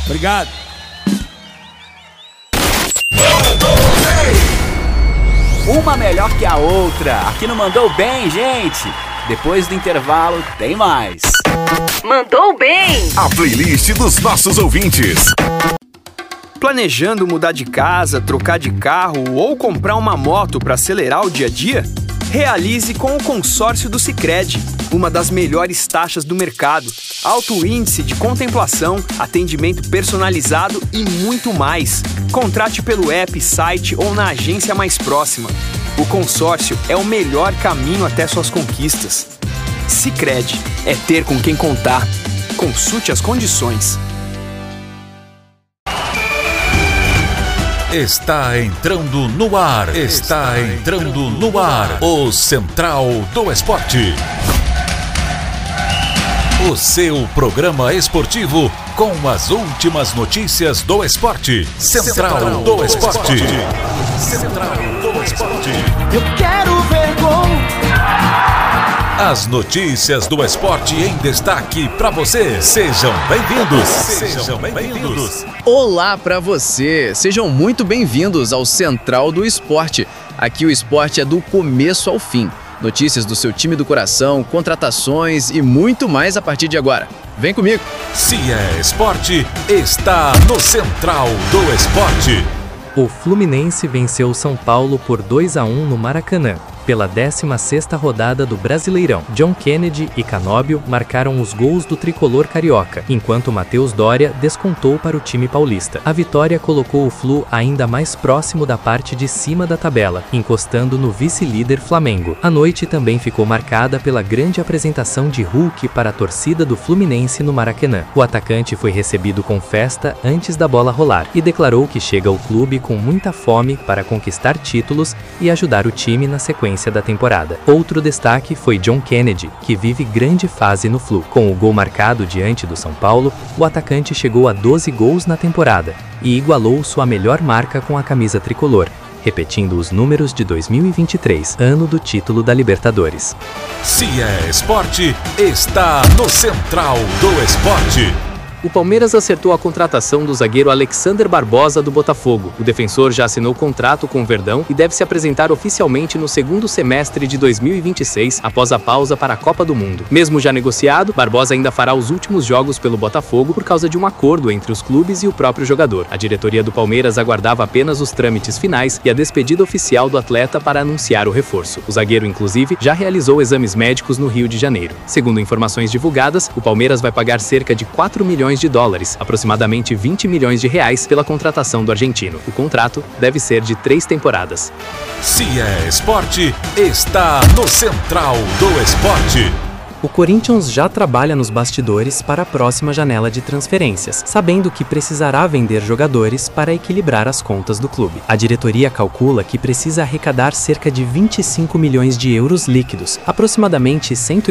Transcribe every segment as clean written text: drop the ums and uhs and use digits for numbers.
Obrigado. Uma melhor que a outra. Aqui no Mandou Bem, gente. Depois do intervalo, tem mais. Mandou Bem! A playlist dos nossos ouvintes. Planejando mudar de casa, trocar de carro ou comprar uma moto para acelerar o dia a dia? Realize com o consórcio do Sicredi, uma das melhores taxas do mercado, alto índice de contemplação, atendimento personalizado e muito mais. Contrate pelo app, site ou na agência mais próxima. O consórcio é o melhor caminho até suas conquistas. Sicredi, é ter com quem contar. Consulte as condições. Está entrando no ar. Está entrando no ar. O Central do Esporte. O seu programa esportivo com as últimas notícias do esporte. Central do Esporte. Central do Esporte. Eu quero ver gol. As notícias do esporte em destaque para você. Sejam bem-vindos. Sejam bem-vindos. Olá para você. Sejam muito bem-vindos ao Central do Esporte. Aqui o esporte é do começo ao fim. Notícias do seu time do coração, contratações e muito mais a partir de agora. Vem comigo. Se é esporte, está no Central do Esporte. O Fluminense venceu o São Paulo por 2-1 no Maracanã. Pela 16ª rodada do Brasileirão, John Kennedy e Canóbio marcaram os gols do tricolor carioca, enquanto Matheus Doria descontou para o time paulista. A vitória colocou o Flu ainda mais próximo da parte de cima da tabela, encostando no vice-líder Flamengo. A noite também ficou marcada pela grande apresentação de Hulk para a torcida do Fluminense no Maracanã. O atacante foi recebido com festa antes da bola rolar e declarou que chega ao clube com muita fome para conquistar títulos e ajudar o time na sequência da temporada. Outro destaque foi John Kennedy, que vive grande fase no Flu. Com o gol marcado diante do São Paulo, o atacante chegou a 12 gols na temporada e igualou sua melhor marca com a camisa tricolor, repetindo os números de 2023, ano do título da Libertadores. Se é esporte, está no Central do Esporte. O Palmeiras acertou a contratação do zagueiro Alexander Barbosa do Botafogo. O defensor já assinou contrato com o Verdão e deve se apresentar oficialmente no segundo semestre de 2026, após a pausa para a Copa do Mundo. Mesmo já negociado, Barbosa ainda fará os últimos jogos pelo Botafogo por causa de um acordo entre os clubes e o próprio jogador. A diretoria do Palmeiras aguardava apenas os trâmites finais e a despedida oficial do atleta para anunciar o reforço. O zagueiro, inclusive, já realizou exames médicos no Rio de Janeiro. Segundo informações divulgadas, o Palmeiras vai pagar cerca de 4 milhões de dólares, aproximadamente 20 milhões de reais, pela contratação do argentino. O contrato deve ser de 3 temporadas. Se é esporte, está no Central do Esporte. O Corinthians já trabalha nos bastidores para a próxima janela de transferências, sabendo que precisará vender jogadores para equilibrar as contas do clube. A diretoria calcula que precisa arrecadar cerca de 25 milhões de euros líquidos, aproximadamente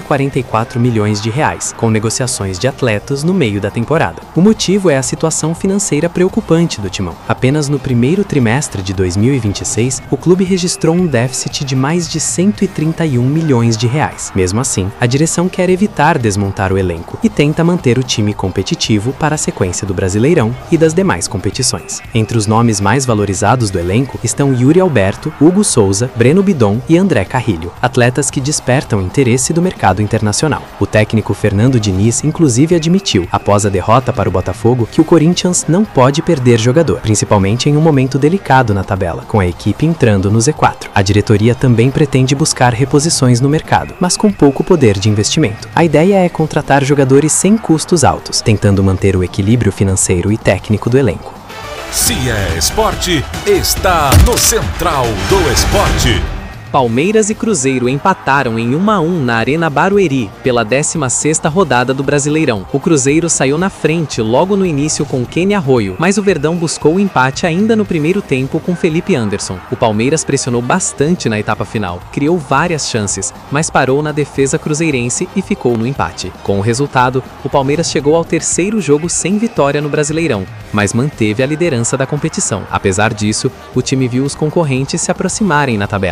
144 milhões de reais, com negociações de atletas no meio da temporada. O motivo é a situação financeira preocupante do Timão. Apenas no primeiro trimestre de 2026, o clube registrou um déficit de mais de 131 milhões de reais. Mesmo assim, a direção quer evitar desmontar o elenco e tenta manter o time competitivo para a sequência do Brasileirão e das demais competições. Entre os nomes mais valorizados do elenco estão Yuri Alberto, Hugo Souza, Breno Bidon e André Carrilho, atletas que despertam interesse do mercado internacional. O técnico Fernando Diniz inclusive admitiu, após a derrota para o Botafogo, que o Corinthians não pode perder jogador, principalmente em um momento delicado na tabela, com a equipe entrando no Z4. A diretoria também pretende buscar reposições no mercado, mas com pouco poder de investimento. A ideia é contratar jogadores sem custos altos, tentando manter o equilíbrio financeiro e técnico do elenco. Se é esporte, está no Central do Esporte. Palmeiras e Cruzeiro empataram em 1-1 na Arena Barueri, pela 16ª rodada do Brasileirão. O Cruzeiro saiu na frente logo no início com Kenny Arroyo, mas o Verdão buscou o empate ainda no primeiro tempo com Felipe Anderson. O Palmeiras pressionou bastante na etapa final, criou várias chances, mas parou na defesa cruzeirense e ficou no empate. Com o resultado, o Palmeiras chegou ao terceiro jogo sem vitória no Brasileirão, mas manteve a liderança da competição. Apesar disso, o time viu os concorrentes se aproximarem na tabela. O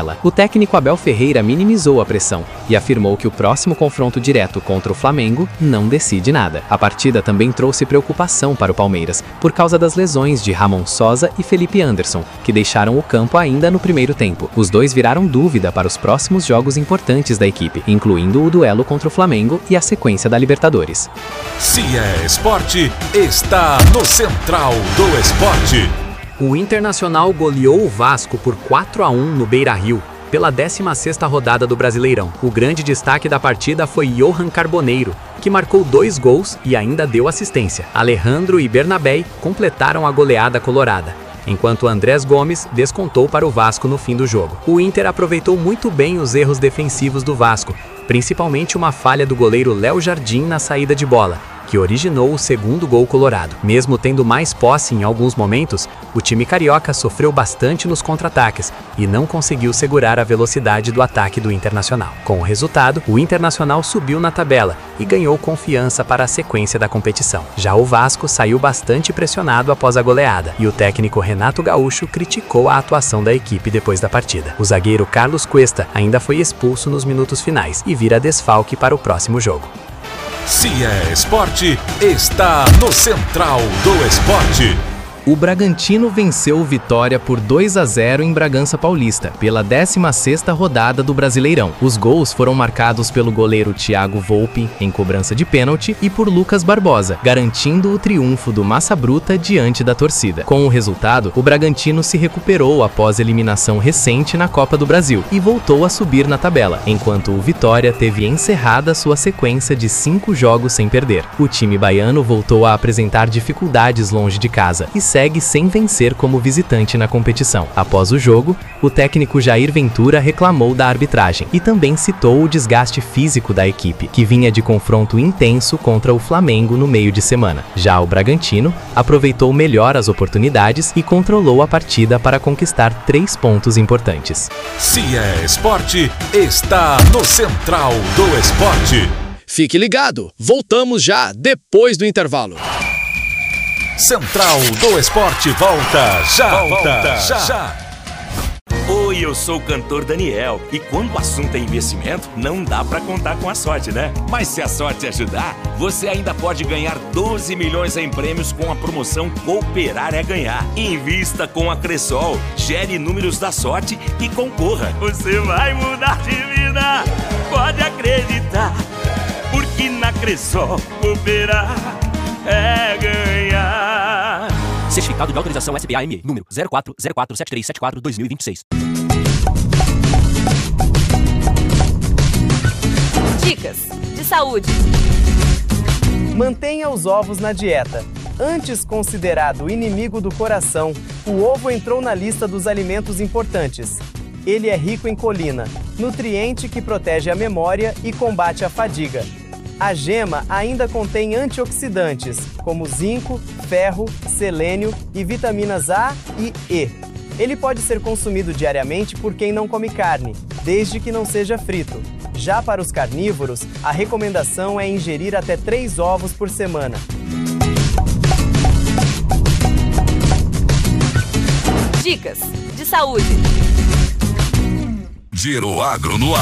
técnico Abel Ferreira minimizou a pressão e afirmou que o próximo confronto direto contra o Flamengo não decide nada. A partida também trouxe preocupação para o Palmeiras, por causa das lesões de Ramon Sosa e Felipe Anderson, que deixaram o campo ainda no primeiro tempo. Os dois viraram dúvida para os próximos jogos importantes da equipe, incluindo o duelo contra o Flamengo e a sequência da Libertadores. Se é esporte, está no Central do Esporte. O Internacional goleou o Vasco por 4-1 no Beira-Rio, pela 16ª rodada do Brasileirão. O grande destaque da partida foi Johan Carboneiro, que marcou 2 gols e ainda deu assistência. Alejandro e Bernabé completaram a goleada colorada, enquanto Andrés Gomes descontou para o Vasco no fim do jogo. O Inter aproveitou muito bem os erros defensivos do Vasco, principalmente uma falha do goleiro Léo Jardim na saída de bola, que originou o segundo gol colorado. Mesmo tendo mais posse em alguns momentos, o time carioca sofreu bastante nos contra-ataques e não conseguiu segurar a velocidade do ataque do Internacional. Com o resultado, o Internacional subiu na tabela e ganhou confiança para a sequência da competição. Já o Vasco saiu bastante pressionado após a goleada, e o técnico Renato Gaúcho criticou a atuação da equipe depois da partida. O zagueiro Carlos Cuesta ainda foi expulso nos minutos finais e vira desfalque para o próximo jogo. Se é esporte, está no Central do Esporte. O Bragantino venceu o Vitória por 2-0 em Bragança Paulista, pela 16ª rodada do Brasileirão. Os gols foram marcados pelo goleiro Thiago Volpi, em cobrança de pênalti, e por Lucas Barbosa, garantindo o triunfo do Massa Bruta diante da torcida. Com o resultado, o Bragantino se recuperou após eliminação recente na Copa do Brasil e voltou a subir na tabela, enquanto o Vitória teve encerrada sua sequência de 5 jogos sem perder. O time baiano voltou a apresentar dificuldades longe de casa e segue sem vencer como visitante na competição. Após o jogo, o técnico Jair Ventura reclamou da arbitragem e também citou o desgaste físico da equipe, que vinha de confronto intenso contra o Flamengo no meio de semana. Já o Bragantino aproveitou melhor as oportunidades e controlou a partida para conquistar 3 pontos importantes. Se é esporte, está no Central do Esporte. Fique ligado, voltamos já depois do intervalo. Central do Esporte volta já. Oi, eu sou o cantor Daniel e quando o assunto é investimento, não dá pra contar com a sorte, né? Mas se a sorte ajudar, você ainda pode ganhar 12 milhões em prêmios com a promoção Cooperar é Ganhar. Invista com a Cressol, gere números da sorte e concorra. Você vai mudar de vida, pode acreditar, porque na Cressol cooperar é ganhar. Certificado de autorização SBAME, número 04047374-2026. Dicas de saúde. Mantenha os ovos na dieta. Antes considerado inimigo do coração, o ovo entrou na lista dos alimentos importantes. Ele é rico em colina, nutriente que protege a memória e combate a fadiga. A gema ainda contém antioxidantes, como zinco, ferro, selênio e vitaminas A e E. Ele pode ser consumido diariamente por quem não come carne, desde que não seja frito. Já para os carnívoros, a recomendação é ingerir até 3 ovos por semana. Dicas de saúde. Giro Agro no ar.